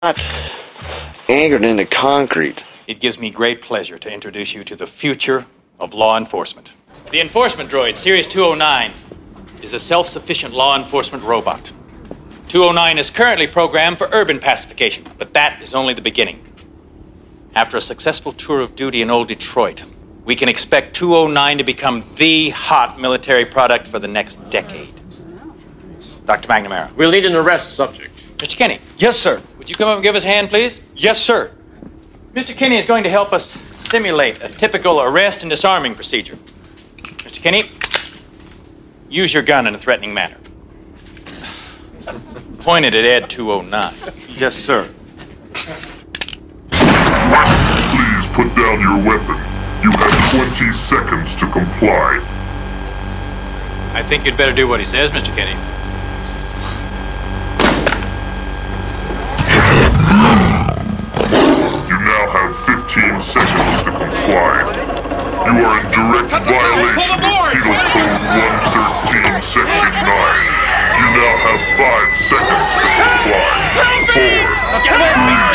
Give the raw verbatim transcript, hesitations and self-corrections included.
not anchored into concrete. It gives me great pleasure to introduce you to the future of law enforcement. The enforcement droid, Series two oh nine, is a self-sufficient law enforcement robot. two oh nine is currently programmed for urban pacification, but that is only the beginning. After a successful tour of duty in old Detroit, we can expect two oh nine to become the hot military product for the next decade. Doctor McNamara. We'll need an arrest subject. Mister Kinney. Yes, sir. Would you come up and give us a hand, please? Yes, sir. Mister Kinney is going to help us simulate a typical arrest and disarming procedure. Mister Kinney, use your gun in a threatening manner. Point it at Ed two oh nine. Yes, sir. Please put down your weapon. You have twenty seconds to comply. I think you'd better do what he says, Mister Kinney. You now have fifteen seconds to comply. You are in direct violation of Penal Code one thirteen, Section nine. You now have five seconds to comply. Four, three,